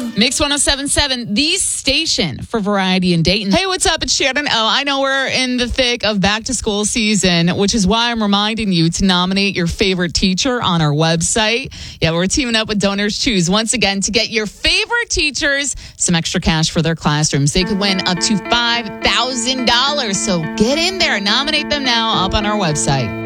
Mix 107.7, the station for variety in Dayton. Hey, what's up? It's Shannon. I know we're in the thick of back to school season, which is why I'm reminding you to nominate your favorite teacher on our website. Yeah, we're teaming up with Donors Choose once again to get your favorite teachers some extra cash for their classrooms. They could win up to $5,000. So get in there, nominate them now up on our website.